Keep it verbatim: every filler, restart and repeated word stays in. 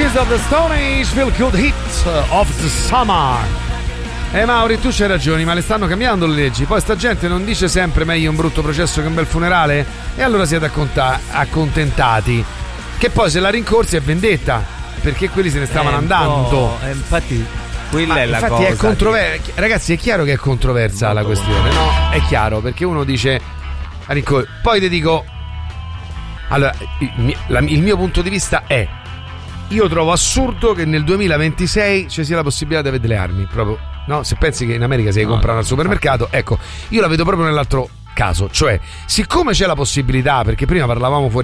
Queens of the Stone Age, Feel Good Hit of the Summer. Eh Mauri, tu c'hai ragione, ma le stanno cambiando le leggi. Poi sta gente non dice sempre meglio un brutto processo che un bel funerale? E allora siete acconta- accontentati. Che poi se la rincorsi è vendetta, perché quelli se ne stavano eh, andando. Eh, infatti quella ma è la infatti cosa. Infatti è controversa. Che... Ragazzi, è chiaro che è controversa la questione, no? È chiaro, perché uno dice a rincor- poi ti dico. Allora, il mio, la, il mio punto di vista è: io trovo assurdo che nel duemilaventisei ci sia la possibilità di avere delle armi, proprio, no? Se pensi che in America si no, comprano al supermercato, ecco, io la vedo proprio nell'altro caso, cioè, siccome c'è la possibilità, perché prima parlavamo fuori